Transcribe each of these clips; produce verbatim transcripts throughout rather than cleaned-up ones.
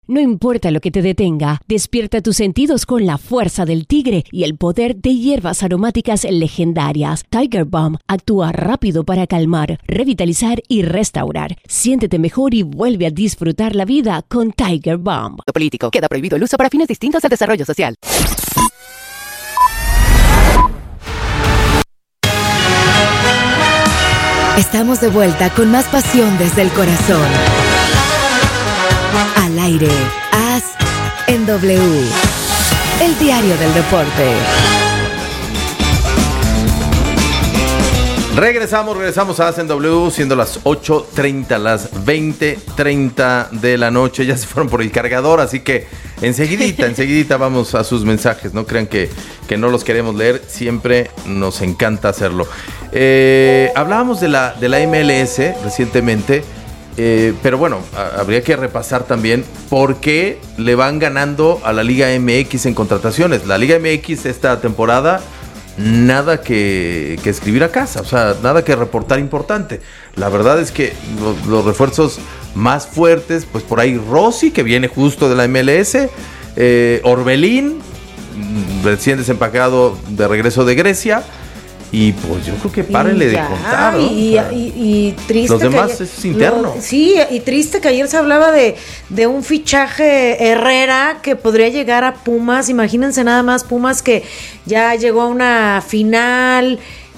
No importa lo que te detenga, despierta tus sentidos con la fuerza del tigre y el poder de hierbas aromáticas legendarias. Tiger Balm actúa rápido para calmar, revitalizar y restaurar. Siéntete mejor y vuelve a disfrutar la vida con Tiger Balm. Político. Queda prohibido el uso para fines distintos al desarrollo social. Estamos de vuelta con más pasión desde el corazón. Al aire, A S en W, el diario del deporte. Regresamos, regresamos a A S en W, siendo las ocho treinta, las veinte treinta de la noche. Ya se fueron por el cargador, así que enseguidita, enseguidita vamos a sus mensajes. No crean que, que no los queremos leer, siempre nos encanta hacerlo. Eh, hablábamos de la, de la M L S recientemente, eh, pero bueno, a, habría que repasar también por qué le van ganando a la Liga M X en contrataciones. La Liga M X esta temporada, nada que, que escribir a casa, o sea, nada que reportar importante. La verdad es que los, los refuerzos más fuertes, pues por ahí Rossi, que viene justo de la M L S, eh, Orbelín, recién desempacado de regreso de Grecia. Y pues yo creo que párenle de contar, ¿no? Y, o sea, y, y triste. Los demás que, es interno. Lo, sí, y triste que ayer se hablaba de, de un fichaje Herrera que podría llegar a Pumas. Imagínense nada más, Pumas que ya llegó a una final,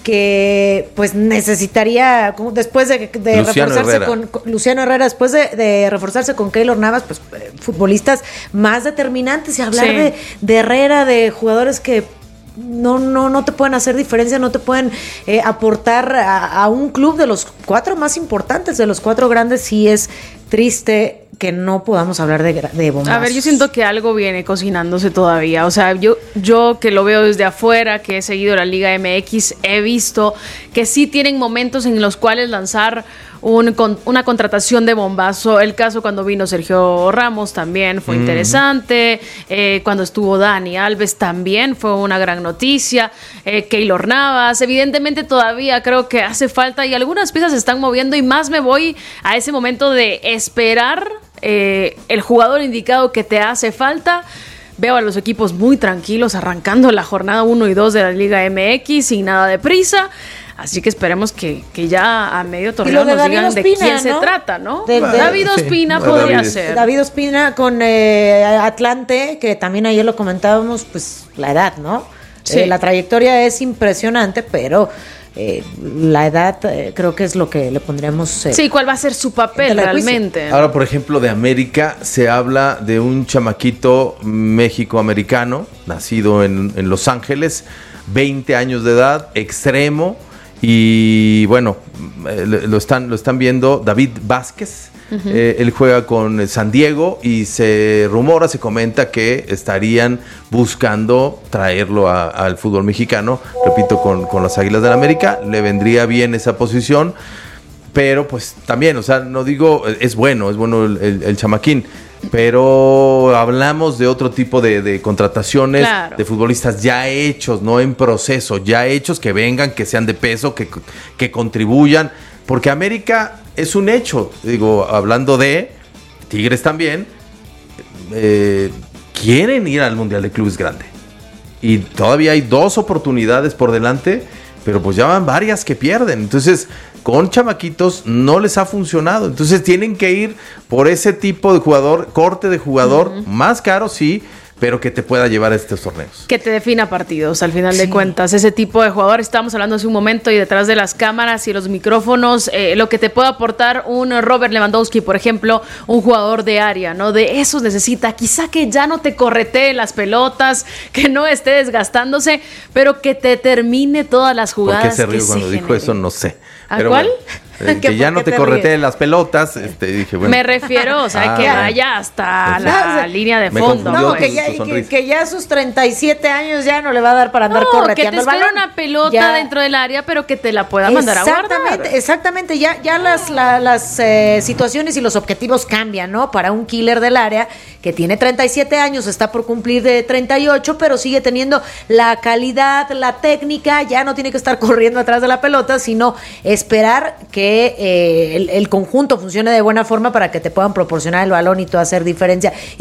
que pues necesitaría, después de, de reforzarse Herrera. Con, con Luciano Herrera, después de, de reforzarse con Keylor Navas, pues eh, futbolistas más determinantes. Y hablar sí. de, de Herrera, de jugadores que No, no, no te pueden hacer diferencia, no te pueden eh, aportar a, a un club de los cuatro más importantes, de los cuatro grandes. Sí es triste que no podamos hablar de, de bombazos. A ver, yo siento que algo viene cocinándose todavía. O sea, yo, yo que lo veo desde afuera, que he seguido la Liga M X, he visto que sí tienen momentos en los cuales lanzar un, con, una contratación de bombazo. El caso cuando vino Sergio Ramos también fue mm. interesante. Eh, cuando estuvo Dani Alves también fue una gran noticia. Eh, Keylor Navas. Evidentemente todavía creo que hace falta y algunas piezas se están moviendo, y más me voy a ese momento de esperar eh, el jugador indicado que te hace falta. Veo a los equipos muy tranquilos arrancando la jornada uno y dos de la Liga M X sin nada de prisa. Así que esperemos que, que ya a medio torneo nos digan Ospina, de quién ¿no? se trata, ¿no? De, de, David Ospina sí, podría David. ser. David Ospina con eh, Atlante, que también ayer lo comentábamos, pues la edad, ¿no? Sí. Eh, la trayectoria es impresionante, pero eh, la edad eh, creo que es lo que le pondríamos. Eh, sí, ¿cuál va a ser su papel realmente? Ahora, por ejemplo, de América se habla de un chamaquito méxico-americano, nacido en, en Los Ángeles, veinte años de edad, extremo. Y bueno, lo están, lo están viendo, David Vázquez. Uh-huh. Eh, él juega con San Diego y se rumora, se comenta que estarían buscando traerlo a, al fútbol mexicano, repito, con, con las Águilas del América. Le vendría bien esa posición, pero pues también, o sea, no digo, es bueno, es bueno el, el, el chamaquín, pero hablamos de otro tipo de, de contrataciones, claro, de futbolistas ya hechos, no en proceso, ya hechos, que vengan, que sean de peso, que, que contribuyan, porque América es un hecho, digo, hablando de Tigres también, eh, quieren ir al Mundial de Clubes grande, y todavía hay dos oportunidades por delante, pero pues ya van varias que pierden, entonces con chamaquitos no les ha funcionado, entonces tienen que ir por ese tipo de jugador, corte de jugador, uh-huh, más caro sí, pero que te pueda llevar a estos torneos. Que te defina partidos, al final sí. de cuentas, ese tipo de jugador. Estábamos hablando hace un momento y detrás de las cámaras y los micrófonos, eh, lo que te puede aportar un Robert Lewandowski, por ejemplo, un jugador de área, ¿no? De esos necesita, quizá que ya no te corretee las pelotas, que no esté desgastándose, pero que te termine todas las jugadas. ¿Por qué se rió cuando dijo genere? Eso? No sé. ¿A pero cuál? Bueno, eh, que ya no te, te corretee las pelotas, este, dije, bueno. Me refiero, o sea, ah, que vaya hasta pues, la sí. línea de fondo. No, que ya, que, que ya a sus treinta y siete años ya no le va a dar para andar no, correteando el balón. Que te espera una pelota ya dentro del área, pero que te la pueda mandar a guardar. Exactamente, exactamente. Ya, ya las, la, las eh, situaciones y los objetivos cambian, ¿no? Para un killer del área que tiene treinta y siete años, está por cumplir de treinta y ocho, pero sigue teniendo la calidad, la técnica, ya no tiene que estar corriendo atrás de la pelota, sino esperar que eh, el, el conjunto funcione de buena forma para que te puedan proporcionar el balón y tú hacer diferencia.